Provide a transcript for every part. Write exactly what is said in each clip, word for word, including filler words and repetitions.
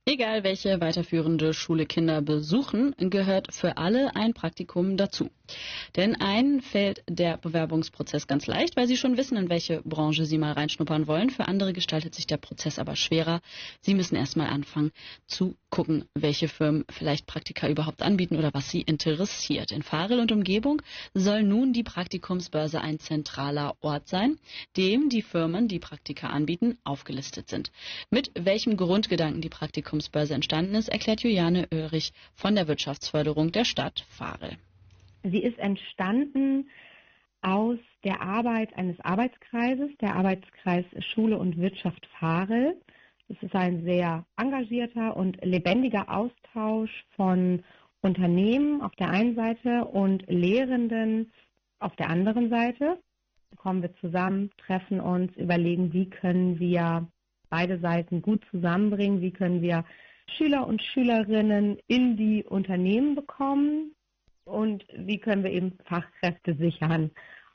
Egal welche weiterführende Schule Kinder besuchen, gehört für alle ein Praktikum dazu. Denn einen fällt der Bewerbungsprozess ganz leicht, weil sie schon wissen, in welche Branche sie mal reinschnuppern wollen. Für andere gestaltet sich der Prozess aber schwerer. Sie müssen erst mal anfangen zu gucken, welche Firmen vielleicht Praktika überhaupt anbieten oder was sie interessiert. In Varel und Umgebung soll nun die Praktikumsbörse ein zentraler Ort sein, dem die Firmen, die Praktika anbieten, aufgelistet sind. Mit welchem Grundgedanken die Praktikumsbörse entstanden ist, erklärt Juliane Oerich von der Wirtschaftsförderung der Stadt Varel. Sie ist entstanden aus der Arbeit eines Arbeitskreises, der Arbeitskreis Schule und Wirtschaft Varel. Es ist ein sehr engagierter und lebendiger Austausch von Unternehmen auf der einen Seite und Lehrenden auf der anderen Seite. Da kommen wir zusammen, treffen uns, überlegen, wie können wir beide Seiten gut zusammenbringen, wie können wir Schüler und Schülerinnen in die Unternehmen bekommen und wie können wir eben Fachkräfte sichern.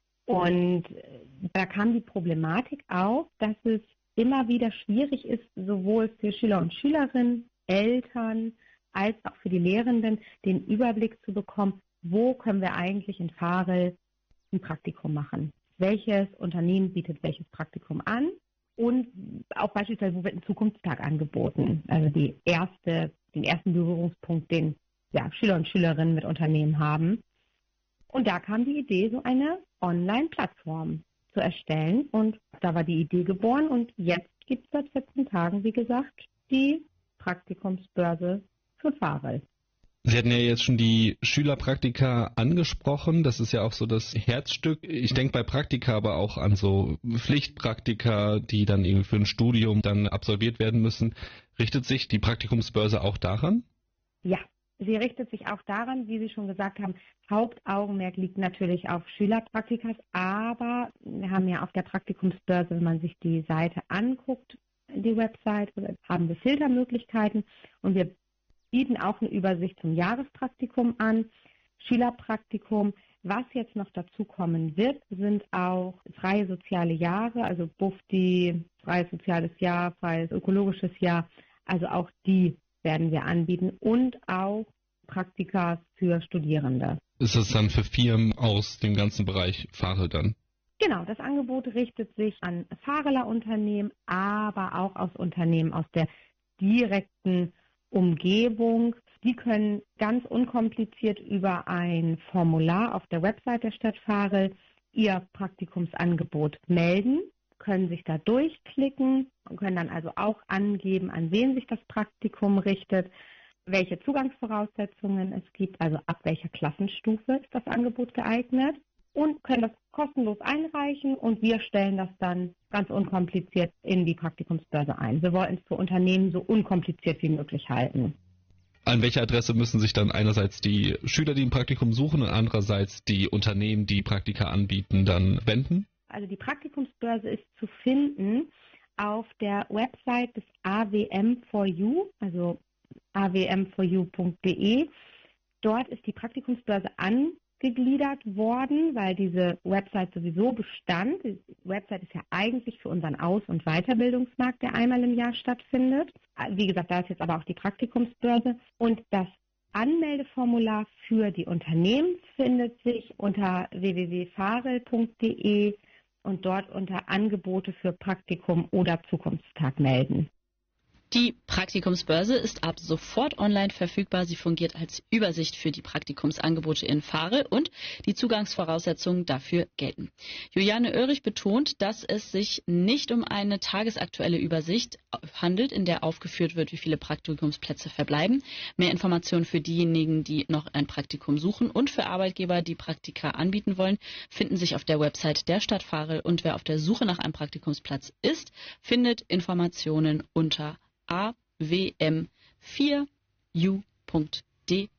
Und da kam die Problematik auf, dass es immer wieder schwierig ist, sowohl für Schüler und Schülerinnen, Eltern als auch für die Lehrenden, den Überblick zu bekommen, wo können wir eigentlich in Varel ein Praktikum machen. Welches Unternehmen bietet welches Praktikum an und auch beispielsweise, wo wird ein Zukunftstag angeboten. Also die erste, den ersten Berührungspunkt, den ja, Schüler und Schülerinnen mit Unternehmen haben. Und da kam die Idee, so eine Online-Plattform zu erstellen. Und da war die Idee geboren. Und jetzt gibt es seit vierzehn Tagen, wie gesagt, die Praktikumsbörse für Varel. Sie hatten ja jetzt schon die Schülerpraktika angesprochen. Das ist ja auch so das Herzstück. Ich denke bei Praktika aber auch an so Pflichtpraktika, die dann irgendwie für ein Studium dann absolviert werden müssen. Richtet sich die Praktikumsbörse auch daran? Ja. Sie richtet sich auch daran, wie Sie schon gesagt haben, Hauptaugenmerk liegt natürlich auf Schülerpraktikas, aber wir haben ja auf der Praktikumsbörse, wenn man sich die Seite anguckt, die Website, haben wir Filtermöglichkeiten und wir bieten auch eine Übersicht zum Jahrespraktikum an, Schülerpraktikum. Was jetzt noch dazu kommen wird, sind auch freie soziale Jahre, also BUFDI, freies soziales Jahr, freies ökologisches Jahr, also auch die werden wir anbieten und auch Praktika für Studierende. Ist das dann für Firmen aus dem ganzen Bereich Varel dann? Genau, das Angebot richtet sich an Vareler Unternehmen, aber auch aus Unternehmen aus der direkten Umgebung. Die können ganz unkompliziert über ein Formular auf der Website der Stadt Varel ihr Praktikumsangebot melden, können sich da durchklicken und können dann also auch angeben, an wen sich das Praktikum richtet, welche Zugangsvoraussetzungen es gibt, also ab welcher Klassenstufe ist das Angebot geeignet und können das kostenlos einreichen und wir stellen das dann ganz unkompliziert in die Praktikumsbörse ein. Wir wollten es für Unternehmen so unkompliziert wie möglich halten. An welche Adresse müssen sich dann einerseits die Schüler, die ein Praktikum suchen und andererseits die Unternehmen, die Praktika anbieten, dann wenden? Also die Praktikumsbörse ist zu finden auf der Website des A W M four U, also a w m four u punkt d e. Dort ist die Praktikumsbörse angegliedert worden, weil diese Website sowieso bestand. Die Website ist ja eigentlich für unseren Aus- und Weiterbildungsmarkt, der einmal im Jahr stattfindet. Wie gesagt, da ist jetzt aber auch die Praktikumsbörse. Und das Anmeldeformular für die Unternehmen findet sich unter w w w punkt varel punkt d e und dort unter Angebote für Praktikum oder Zukunftstag melden. Die Praktikumsbörse ist ab sofort online verfügbar. Sie fungiert als Übersicht für die Praktikumsangebote in Varel und die Zugangsvoraussetzungen dafür gelten. Juliane Oerich betont, dass es sich nicht um eine tagesaktuelle Übersicht handelt, in der aufgeführt wird, wie viele Praktikumsplätze verbleiben. Mehr Informationen für diejenigen, die noch ein Praktikum suchen und für Arbeitgeber, die Praktika anbieten wollen, finden sich auf der Website der Stadt Varel und wer auf der Suche nach einem Praktikumsplatz ist, findet Informationen unter a w m four u punkt d